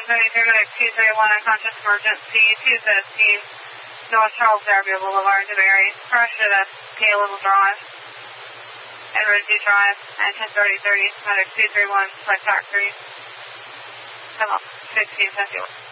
1073, medic 231, unconscious emergency, 215, North Charles Darby Boulevard, DeBerry, crash at PA Little Drive, and Rosie Drive, and 1030, medic 231, select TAC 3, come up, 1671.